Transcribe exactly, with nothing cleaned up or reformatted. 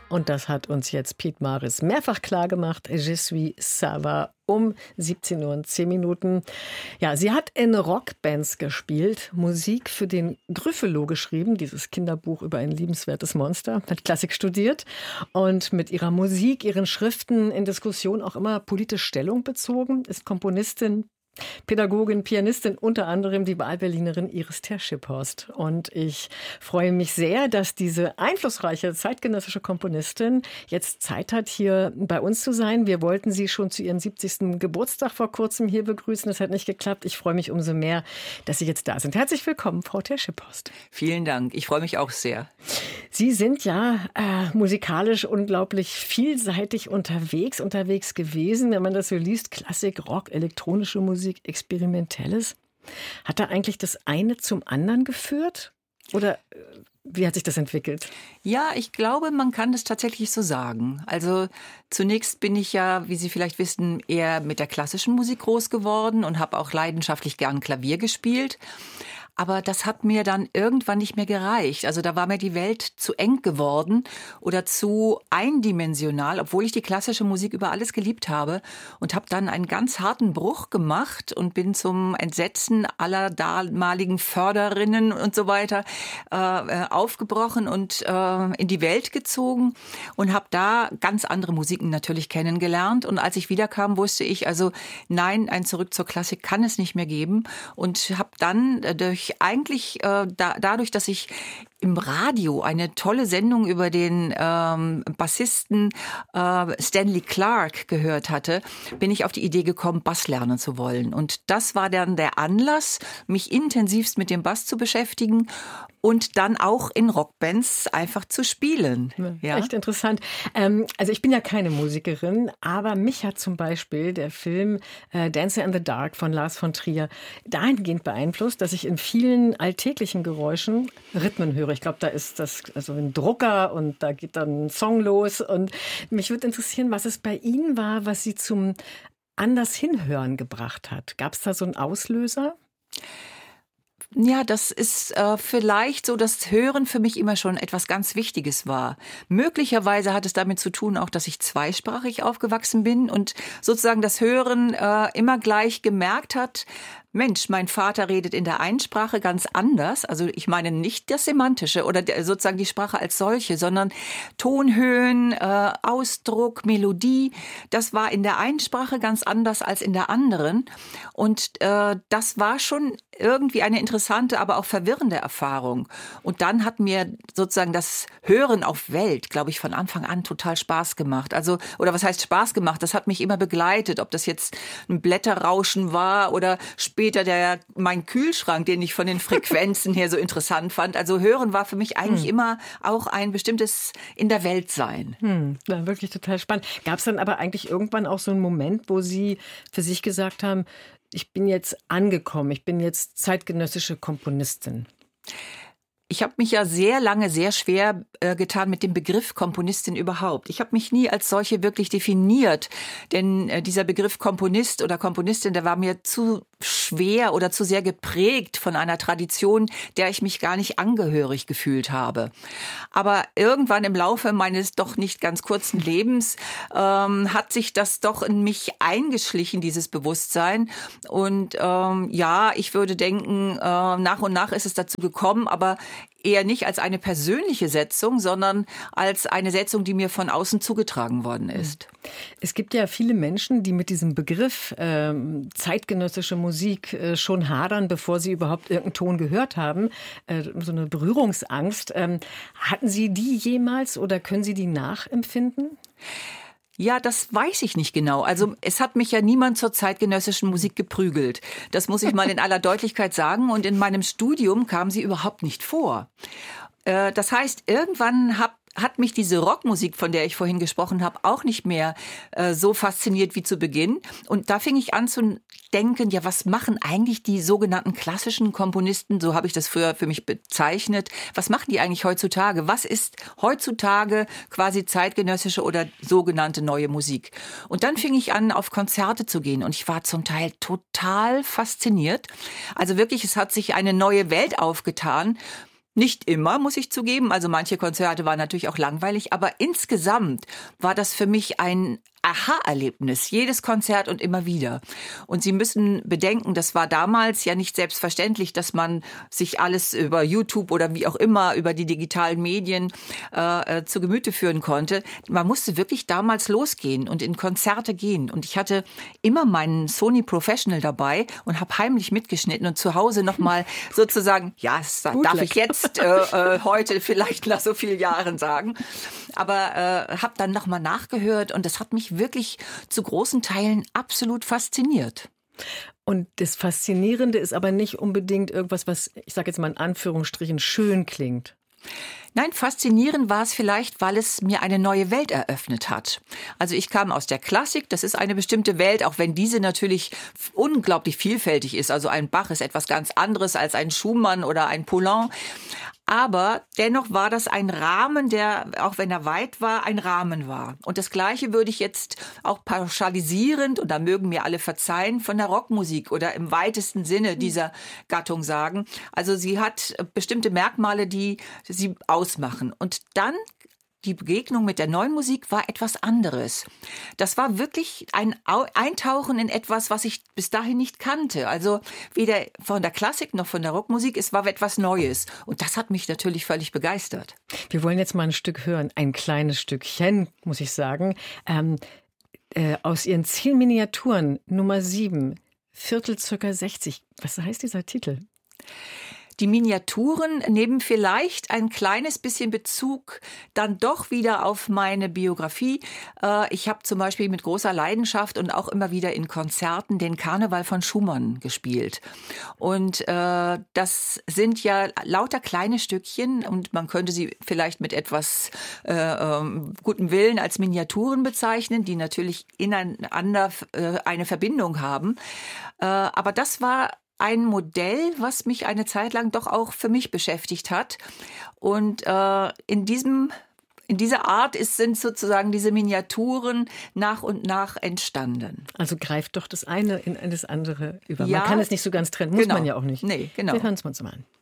Und das hat uns jetzt Piet Maris mehrfach klargemacht. Je suis ça va um siebzehn Uhr und zehn Minuten. Ja, sie hat in Rockbands gespielt, Musik für den Gryffalo geschrieben, dieses Kinderbuch über ein liebenswertes Monster, hat Klassik studiert und mit ihrer Musik, ihren Schriften in Diskussion auch immer politisch Stellung bezogen, ist Komponistin, Pädagogin, Pianistin, unter anderem die Wahlberlinerin Iris Ter-Schipphorst. Und ich freue mich sehr, dass diese einflussreiche zeitgenössische Komponistin jetzt Zeit hat, hier bei uns zu sein. Wir wollten sie schon zu ihrem siebzigsten Geburtstag vor kurzem hier begrüßen. Das hat nicht geklappt. Ich freue mich umso mehr, dass Sie jetzt da sind. Herzlich willkommen, Frau Ter-Schipphorst. Vielen Dank. Ich freue mich auch sehr. Sie sind ja äh, musikalisch unglaublich vielseitig unterwegs, unterwegs gewesen. Wenn man das so liest, Klassik, Rock, elektronische Musik, Experimentelles. Hat da eigentlich das eine zum anderen geführt? Oder äh, wie hat sich das entwickelt? Ja, ich glaube, man kann das tatsächlich so sagen. Also zunächst bin ich ja, wie Sie vielleicht wissen, eher mit der klassischen Musik groß geworden und habe auch leidenschaftlich gern Klavier gespielt. Aber das hat mir dann irgendwann nicht mehr gereicht. Also da war mir die Welt zu eng geworden oder zu eindimensional, obwohl ich die klassische Musik über alles geliebt habe. Und habe dann einen ganz harten Bruch gemacht und bin zum Entsetzen aller damaligen Förderinnen und so weiter äh, aufgebrochen und äh, in die Welt gezogen und habe da ganz andere Musiken natürlich kennengelernt. Und als ich wiederkam, wusste ich, also nein, ein Zurück zur Klassik kann es nicht mehr geben. Und habe dann äh, durch eigentlich äh, da, dadurch, dass ich im Radio eine tolle Sendung über den ähm, Bassisten äh, Stanley Clarke gehört hatte, bin ich auf die Idee gekommen, Bass lernen zu wollen. Und das war dann der Anlass, mich intensivst mit dem Bass zu beschäftigen und dann auch in Rockbands einfach zu spielen. Ja. Echt interessant. Ähm, also ich bin ja keine Musikerin, aber mich hat zum Beispiel der Film äh, Dancer in the Dark von Lars von Trier dahingehend beeinflusst, dass ich in vielen alltäglichen Geräuschen Rhythmen höre. Ich glaube, da ist das also ein Drucker und da geht dann ein Song los. Und mich würde interessieren, was es bei Ihnen war, was Sie zum anders hinhören gebracht hat. Gab es da so einen Auslöser? Ja, das ist äh, vielleicht so, dass Hören für mich immer schon etwas ganz Wichtiges war. Möglicherweise hat es damit zu tun, auch, dass ich zweisprachig aufgewachsen bin und sozusagen das Hören äh, immer gleich gemerkt hat, Mensch, mein Vater redet in der einen Sprache ganz anders. Also ich meine nicht das Semantische oder sozusagen die Sprache als solche, sondern Tonhöhen, äh, Ausdruck, Melodie. Das war in der einen Sprache ganz anders als in der anderen. Und äh, das war schon irgendwie eine interessante, aber auch verwirrende Erfahrung. Und dann hat mir sozusagen das Hören auf Welt, glaube ich, von Anfang an total Spaß gemacht. Also, oder was heißt Spaß gemacht? Das hat mich immer begleitet, ob das jetzt ein Blätterrauschen war oder später der, mein Kühlschrank, den ich von den Frequenzen her so interessant fand. Also Hören war für mich eigentlich hm. immer auch ein bestimmtes in der Welt sein. Hm, ja, wirklich total spannend. Gab es dann aber eigentlich irgendwann auch so einen Moment, wo Sie für sich gesagt haben, ich bin jetzt angekommen, ich bin jetzt zeitgenössische Komponistin? Ich habe mich ja sehr lange sehr schwer äh, getan mit dem Begriff Komponistin überhaupt. Ich habe mich nie als solche wirklich definiert, denn äh, dieser Begriff Komponist oder Komponistin, der war mir zu schwer oder zu sehr geprägt von einer Tradition, der ich mich gar nicht angehörig gefühlt habe. Aber irgendwann im Laufe meines doch nicht ganz kurzen Lebens ähm, hat sich das doch in mich eingeschlichen, dieses Bewusstsein. Und ähm, ja, ich würde denken, äh, nach und nach ist es dazu gekommen, aber eher nicht als eine persönliche Setzung, sondern als eine Setzung, die mir von außen zugetragen worden ist. Es gibt ja viele Menschen, die mit diesem Begriff äh, zeitgenössische Musik äh, schon hadern, bevor sie überhaupt irgendeinen Ton gehört haben. Äh, so eine Berührungsangst. Ähm, hatten Sie die jemals oder können Sie die nachempfinden? Ja, das weiß ich nicht genau. Also es hat mich ja niemand zur zeitgenössischen Musik geprügelt. Das muss ich mal in aller Deutlichkeit sagen. Und in meinem Studium kam sie überhaupt nicht vor. Das heißt, irgendwann hab hat mich diese Rockmusik, von der ich vorhin gesprochen habe, auch nicht mehr äh, so fasziniert wie zu Beginn. Und da fing ich an zu denken, ja, was machen eigentlich die sogenannten klassischen Komponisten, so habe ich das früher für mich bezeichnet, was machen die eigentlich heutzutage? Was ist heutzutage quasi zeitgenössische oder sogenannte neue Musik? Und dann fing ich an, auf Konzerte zu gehen und ich war zum Teil total fasziniert. Also wirklich, es hat sich eine neue Welt aufgetan, Nicht immer, muss ich zugeben. Also manche Konzerte waren natürlich auch langweilig, aber insgesamt war das für mich ein Aha-Erlebnis, jedes Konzert und immer wieder. Und Sie müssen bedenken, das war damals ja nicht selbstverständlich, dass man sich alles über YouTube oder wie auch immer, über die digitalen Medien äh, zu Gemüte führen konnte. Man musste wirklich damals losgehen und in Konzerte gehen. Und ich hatte immer meinen Sony Professional dabei und habe heimlich mitgeschnitten und zu Hause nochmal sozusagen, ja, das darf ich jetzt äh, heute vielleicht nach so vielen Jahren sagen, aber äh, habe dann nochmal nachgehört und das hat mich wirklich zu großen Teilen absolut fasziniert. Und das Faszinierende ist aber nicht unbedingt irgendwas, was, ich sage jetzt mal in Anführungsstrichen, schön klingt. Nein, faszinierend war es vielleicht, weil es mir eine neue Welt eröffnet hat. Also ich kam aus der Klassik, das ist eine bestimmte Welt, auch wenn diese natürlich unglaublich vielfältig ist. Also ein Bach ist etwas ganz anderes als ein Schumann oder ein Poulenc. Aber dennoch war das ein Rahmen, der, auch wenn er weit war, ein Rahmen war. Und das Gleiche würde ich jetzt auch pauschalisierend, und da mögen mir alle verzeihen, von der Rockmusik oder im weitesten Sinne dieser Gattung sagen. Also sie hat bestimmte Merkmale, die sie ausmachen. Und dann die Begegnung mit der neuen Musik war etwas anderes. Das war wirklich ein Eintauchen in etwas, was ich bis dahin nicht kannte. Also weder von der Klassik noch von der Rockmusik. Es war etwas Neues. Und das hat mich natürlich völlig begeistert. Wir wollen jetzt mal ein Stück hören. Ein kleines Stückchen, muss ich sagen. Ähm, äh, aus Ihren zehn Miniaturen, Nummer sieben, Viertel circa sechzig. Was heißt dieser Titel? Die Miniaturen nehmen vielleicht ein kleines bisschen Bezug dann doch wieder auf meine Biografie. Ich habe zum Beispiel mit großer Leidenschaft und auch immer wieder in Konzerten den Karneval von Schumann gespielt. Und äh, das sind ja lauter kleine Stückchen und man könnte sie vielleicht mit etwas äh, ähm, gutem Willen als Miniaturen bezeichnen, die natürlich ineinander äh, eine Verbindung haben. Äh, aber das war ein Modell, was mich eine Zeit lang doch auch für mich beschäftigt hat. Und äh, in diesem, in dieser Art ist, sind sozusagen diese Miniaturen nach und nach entstanden. Also greift doch das eine in das andere über. Ja, man kann es nicht so ganz trennen, muss genau. man ja auch nicht. Nee, genau. Wir hören es uns mal an.